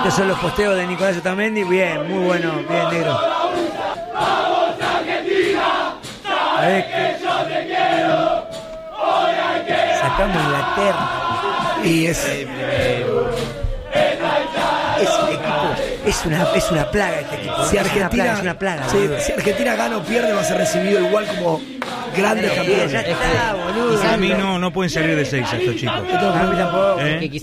Estos son los posteos de Nicolás Otamendi. Bien, muy bueno. Bien, negro. A ver. Sacamos Inglaterra. Y ese equipo es una plaga este equipo. Si Argentina, es una plaga. Si Argentina gana o pierde, va a ser recibido igual como grandes campeones. Ya está, boludo. A mí no pueden salir de 6 estos chicos. A mí tampoco. ¿Eh?